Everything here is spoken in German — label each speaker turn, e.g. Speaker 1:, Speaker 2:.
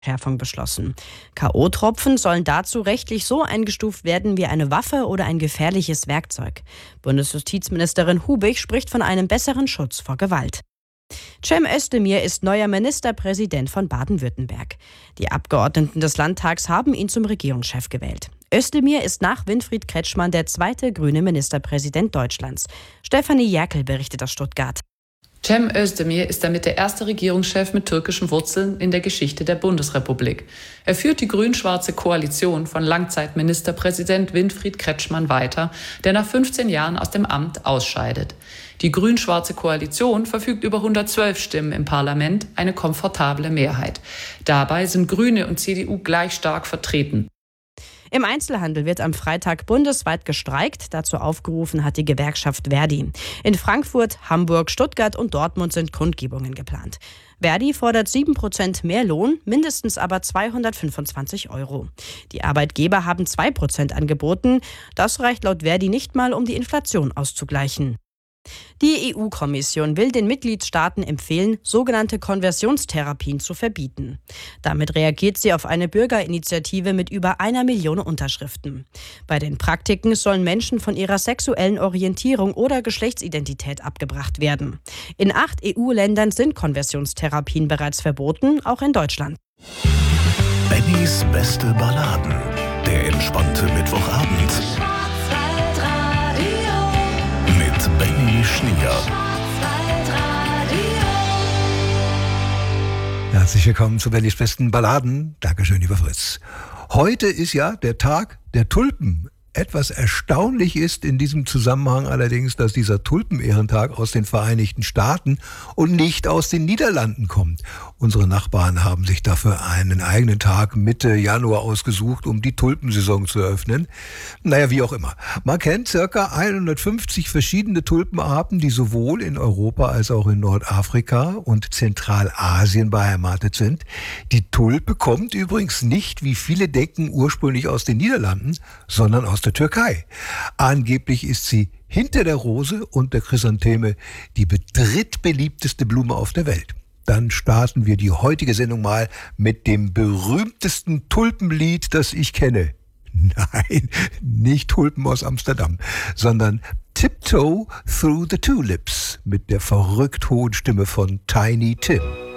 Speaker 1: Schärfung beschlossen. K.O.-Tropfen sollen dazu rechtlich so eingestuft werden wie eine Waffe oder ein gefährliches Werkzeug. Bundesjustizministerin Hubig spricht von einem besseren Schutz vor Gewalt. Cem Özdemir ist neuer Ministerpräsident von Baden-Württemberg. Die Abgeordneten des Landtags haben ihn zum Regierungschef gewählt. Özdemir ist nach Winfried Kretschmann der zweite grüne Ministerpräsident Deutschlands. Stefanie Jerkel berichtet aus Stuttgart.
Speaker 2: Cem Özdemir ist damit der erste Regierungschef mit türkischen Wurzeln in der Geschichte der Bundesrepublik. Er führt die grün-schwarze Koalition von Langzeitministerpräsident Winfried Kretschmann weiter, der nach 15 Jahren aus dem Amt ausscheidet. Die grün-schwarze Koalition verfügt über 112 Stimmen im Parlament, eine komfortable Mehrheit. Dabei sind Grüne und CDU gleich stark vertreten.
Speaker 1: Im Einzelhandel wird am Freitag bundesweit gestreikt. Dazu aufgerufen hat die Gewerkschaft Verdi. In Frankfurt, Hamburg, Stuttgart und Dortmund sind Kundgebungen geplant. Verdi fordert 7% mehr Lohn, mindestens aber 225 €. Die Arbeitgeber haben 2% angeboten. Das reicht laut Verdi nicht mal, um die Inflation auszugleichen. Die EU-Kommission will den Mitgliedstaaten empfehlen, sogenannte Konversionstherapien zu verbieten. Damit reagiert sie auf eine Bürgerinitiative mit über 1 Million Unterschriften. Bei den Praktiken sollen Menschen von ihrer sexuellen Orientierung oder Geschlechtsidentität abgebracht werden. In 8 EU-Ländern sind Konversionstherapien bereits verboten, auch in Deutschland.
Speaker 3: Bennys beste Balladen. Der entspannte Mittwochabend. Benny Schnier.
Speaker 4: Herzlich willkommen zu Bennys besten Balladen. Dankeschön, lieber Fritz. Heute ist ja der Tag der Tulpen. Etwas erstaunlich ist in diesem Zusammenhang allerdings, dass dieser Tulpenehrentag aus den Vereinigten Staaten und nicht aus den Niederlanden kommt. Unsere Nachbarn haben sich dafür einen eigenen Tag Mitte Januar ausgesucht, um die Tulpensaison zu eröffnen. Naja, wie auch immer. Man kennt ca. 150 verschiedene Tulpenarten, die sowohl in Europa als auch in Nordafrika und Zentralasien beheimatet sind. Die Tulpe kommt übrigens nicht, wie viele denken, ursprünglich aus den Niederlanden, sondern aus der Türkei. Angeblich ist sie hinter der Rose und der Chrysantheme die drittbeliebteste Blume auf der Welt. Dann starten wir die heutige Sendung mal mit dem berühmtesten Tulpenlied, das ich kenne. Nein, nicht Tulpen aus Amsterdam, sondern Tiptoe Through the Tulips mit der verrückt hohen Stimme von Tiny Tim.